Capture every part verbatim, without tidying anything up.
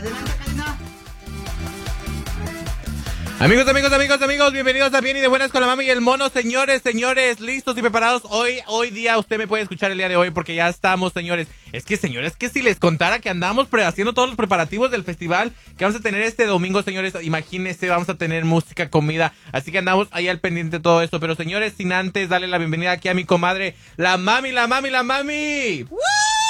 Adelante, Karina. Amigos, amigos, amigos, amigos, bienvenidos a Bien y de Buenas con la Mami y el Mono, señores, señores, listos y preparados. Hoy, hoy día, usted me puede escuchar el día de hoy porque ya estamos, señores. Es que, señores, que si les contara que andamos pre haciendo todos los preparativos del festival que vamos a tener este domingo, señores, imagínense, vamos a tener música, comida, así que andamos ahí al pendiente de todo esto. Pero, señores, sin antes darle la bienvenida aquí a mi comadre, la Mami, la Mami, la Mami. ¡Woo!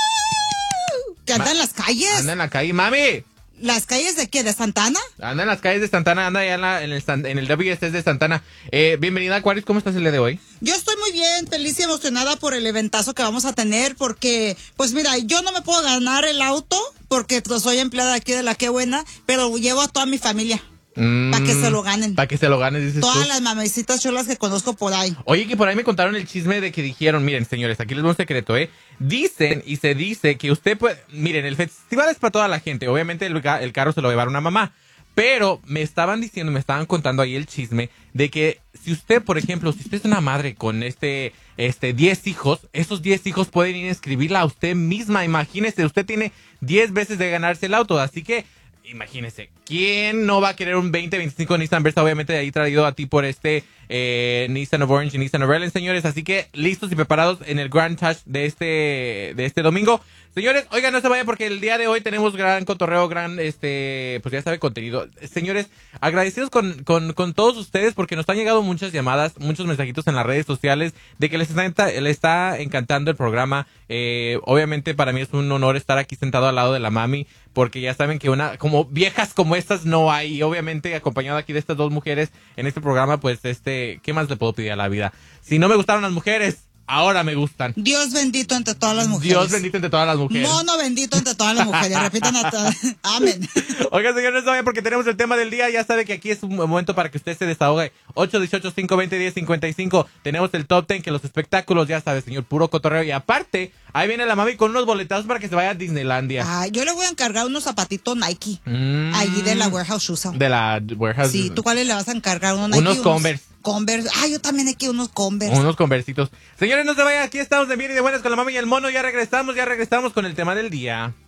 ¿Que anda Ma en las calles? Anda en la calle, Mami. ¿Las calles de qué? ¿De Santana? Anda en las calles de Santana, anda allá en, la, en el, en el W S S de Santana. Eh, bienvenida, Aquarius, ¿cómo estás el día de hoy? Yo estoy muy bien, feliz y emocionada por el eventazo que vamos a tener, porque, pues mira, yo no me puedo ganar el auto, porque pues, soy empleada aquí de La Qué Buena, pero llevo a toda mi familia. Mm, para que se lo ganen. Para que se lo ganen, dices Todas tú. las mamecitas chulas que conozco por ahí. Oye, que por ahí me contaron el chisme de que dijeron, miren, señores, aquí les doy un secreto, ¿eh? Dicen y se dice que usted puede... Miren, el festival es para toda la gente. Obviamente el, el carro se lo va a llevar una mamá. Pero me estaban diciendo, me estaban contando ahí el chisme de que si usted, por ejemplo, si usted es una madre con este, este, diez hijos, esos diez hijos pueden ir a inscribirla a usted misma. Imagínese, usted tiene diez veces de ganarse el auto, así que... Imagínese, ¿quién no va a querer un veinte veinticinco Nissan Versa? Obviamente de ahí traído a ti por este eh, Nissan of Orange y Nissan of Redlands, señores. Así que listos y preparados en el Grand Touch de este de este domingo. Señores, oigan, no se vayan porque el día de hoy tenemos gran cotorreo, gran, este, pues ya sabe, contenido. Señores, agradecidos con, con, con todos ustedes porque nos han llegado muchas llamadas, muchos mensajitos en las redes sociales de que les está, les está encantando el programa. Eh, obviamente para mí es un honor estar aquí sentado al lado de la Mami porque ya saben que una, como viejas como estas no hay. Y obviamente acompañado aquí de estas dos mujeres en este programa, pues este, ¿qué más le puedo pedir a la vida? Si no me gustaron las mujeres, ahora me gustan. Dios bendito entre todas las mujeres. Dios bendito entre todas las mujeres. Mono bendito entre todas las mujeres. Repitan a todas. Amén. Oiga, señor, no se vaya porque tenemos el tema del día. Ya sabe que aquí es un momento para que usted se desahogue. ocho uno ocho, cinco dos cero, uno cero cinco cinco. Tenemos el top ten, que los espectáculos, ya sabe, señor, puro cotorreo. Y aparte, ahí viene la Mami con unos boletazos para que se vaya a Disneylandia. Ah, yo le voy a encargar unos zapatitos Nike. Mm. Allí de la Warehouse Shoes. De la Warehouse. Sí, ¿tú cuáles le vas a encargar? ¿Unos Nike? Unos Converse. Converse. Ah, yo también aquí unos Converse. Unos conversitos. Señores, no se vayan, aquí estamos de Bien y de Buenas con la Mami y el Mono. Ya regresamos, ya regresamos con el tema del día.